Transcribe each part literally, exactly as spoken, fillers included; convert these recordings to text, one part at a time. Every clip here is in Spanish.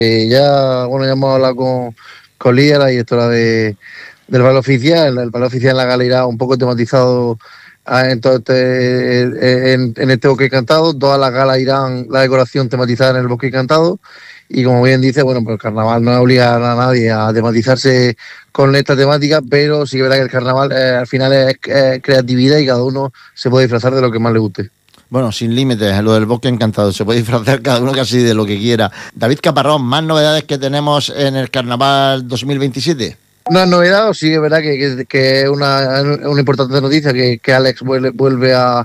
Eh, ya, bueno, ya hemos hablado con, con Lidia, la directora de, del ballet oficial. El ballet oficial en la gala irá un poco tematizado a, en, todo este, en, en este bosque encantado. Todas las galas irán la decoración tematizada en el bosque encantado. Y como bien dice, bueno, pues el carnaval no obliga a nadie a tematizarse con esta temática, pero sí que es verdad que el carnaval eh, al final es, es creatividad y cada uno se puede disfrazar de lo que más le guste. Bueno, sin límites, lo del bosque encantado, se puede disfrazar cada uno casi de lo que quiera. David Caparrós, ¿más novedades que tenemos en el Carnaval dos mil veintisiete? Una novedad, sí es verdad que, que, que es una, una importante noticia que, que Alex vuelve, vuelve a,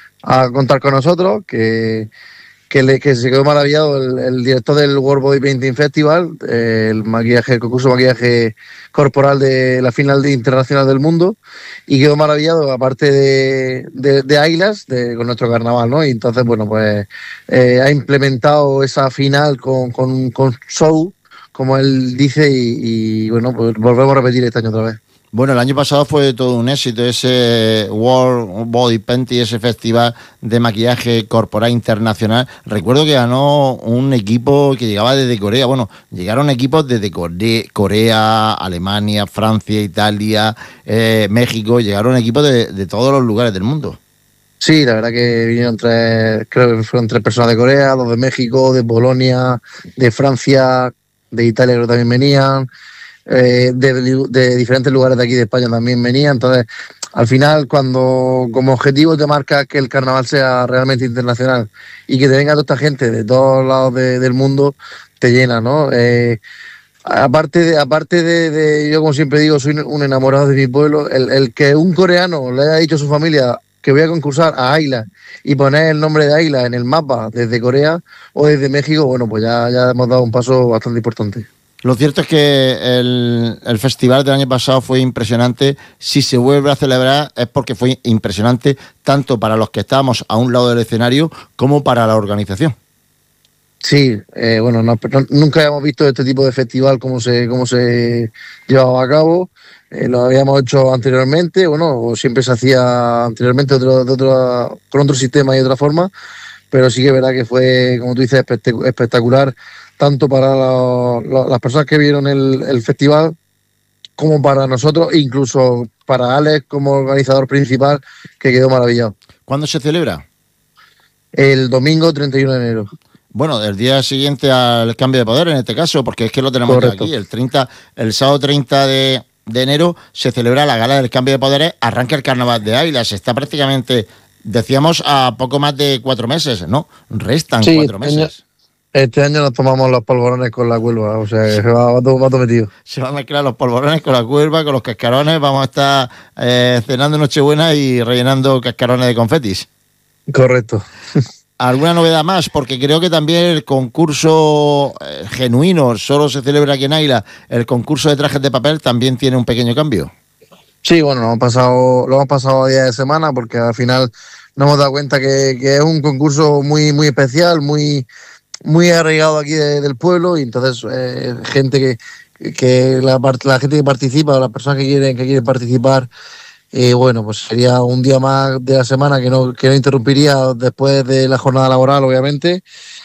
a contar con nosotros, que, que, le, que se quedó maravillado el, el director del World Body Painting Festival, eh, el maquillaje, el concurso de maquillaje corporal de la final internacional del mundo, y quedó maravillado, aparte de, de, de Águilas, de, con nuestro carnaval, ¿no? Y entonces, bueno, pues eh, ha implementado esa final con, con, con show, como él dice, y, y bueno, pues volvemos a repetir este año otra vez. Bueno, el año pasado fue todo un éxito ese World Body Painting, ese festival de maquillaje corporal internacional. Recuerdo que ganó un equipo que llegaba desde Corea. Bueno, llegaron equipos desde Corea, Alemania, Francia, Italia, eh, México. Llegaron equipos de, de todos los lugares del mundo. Sí, la verdad que vinieron tres, creo que fueron tres personas de Corea, dos de México, de Polonia, de Francia, de Italia creo que también venían. Eh, de, de diferentes lugares de aquí de España también venía. Entonces, al final, cuando como objetivo te marcas que el carnaval sea realmente internacional y que te venga toda esta gente de todos lados de, del mundo, te llena, ¿no? Eh, aparte de, aparte de, de, yo como siempre digo, soy un enamorado de mi pueblo, el, el que un coreano le haya dicho a su familia que voy a concursar a Águila y poner el nombre de Águila en el mapa desde Corea o desde México, bueno, pues ya, ya hemos dado un paso bastante importante. Lo cierto es que el, el festival del año pasado fue impresionante. Si se vuelve a celebrar es porque fue impresionante tanto para los que estábamos a un lado del escenario como para la organización. Sí, eh, bueno, no, no, nunca habíamos visto este tipo de festival cómo se, cómo se llevaba a cabo. Eh, lo habíamos hecho anteriormente, bueno, o siempre se hacía anteriormente otro, de otro, con otro sistema y otra forma, pero sí que es verdad que fue, como tú dices, espectacular, tanto para lo, lo, las personas que vieron el, el festival como para nosotros, incluso para Alex como organizador principal, que quedó maravillado. ¿Cuándo se celebra? El domingo treinta y uno de enero. Bueno, el día siguiente al cambio de poder en este caso, porque es que lo tenemos ya aquí, el treinta, el sábado treinta de, de enero se celebra la gala del cambio de poderes, arranca el carnaval de Águilas, está prácticamente, decíamos, a poco más de cuatro meses, ¿no? Restan sí, cuatro meses. Año, este año nos tomamos los polvorones con la cuerva, o sea, se va, va, todo, va todo metido. Se van a mezclar los polvorones con la cuerva, con los cascarones, vamos a estar eh, cenando Nochebuena y rellenando cascarones de confetis. Correcto. ¿Alguna novedad más? Porque creo que también el concurso eh, genuino, solo se celebra aquí en Águila, el concurso de trajes de papel también tiene un pequeño cambio. Sí, bueno, lo hemos pasado, lo hemos pasado a día de semana porque al final nos hemos dado cuenta que, que es un concurso muy, muy especial, muy, muy arraigado aquí de, del pueblo, y entonces eh, gente que, que la, la gente que participa, o las personas que quieren, que quieren participar, Eh, bueno, pues sería un día más de la semana que no, que no interrumpiría después de la jornada laboral, obviamente.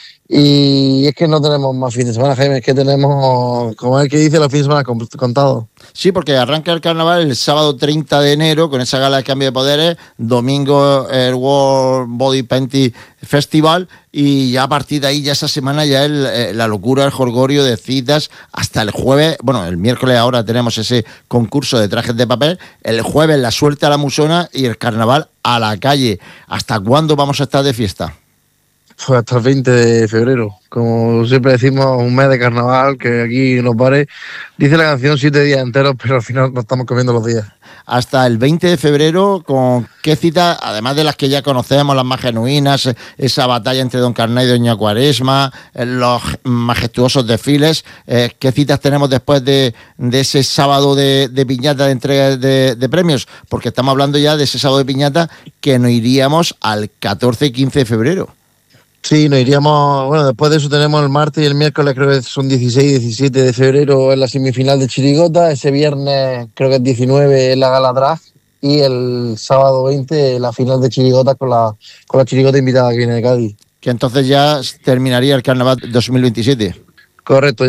Y es que no tenemos más fin de semana, Jaime, es que tenemos, como es que dice, los fines de semana contados. Sí, porque arranca el carnaval el sábado treinta de enero con esa gala de cambio de poderes, domingo el World Body Painting Festival, y ya a partir de ahí, ya esa semana, ya el, eh, la locura, el jolgorio de citas hasta el jueves. Bueno, el miércoles ahora tenemos ese concurso de trajes de papel, el jueves la suerte a la musona y el carnaval a la calle. ¿Hasta cuándo vamos a estar de fiesta? Pues hasta el veinte de febrero, como siempre decimos, un mes de carnaval, que aquí en los bares dice la canción siete días enteros, pero al final nos estamos comiendo los días. Hasta el veinte de febrero, ¿con qué citas, además de las que ya conocemos, las más genuinas, esa batalla entre Don Carné y Doña Cuaresma, los majestuosos desfiles, eh, qué citas tenemos después de, de ese sábado de, de piñata de entrega de, de premios? Porque estamos hablando ya de ese sábado de piñata que nos iríamos al catorce y quince de febrero. Sí, nos iríamos, bueno, después de eso tenemos el martes y el miércoles, creo que son dieciséis y diecisiete de febrero en la semifinal de Chirigota, ese viernes creo que es diecinueve en la gala drag, y el sábado veinte la final de Chirigota con la, con la Chirigota invitada que viene de Cádiz. Que entonces ya terminaría el carnaval dos mil veintisiete. Correcto.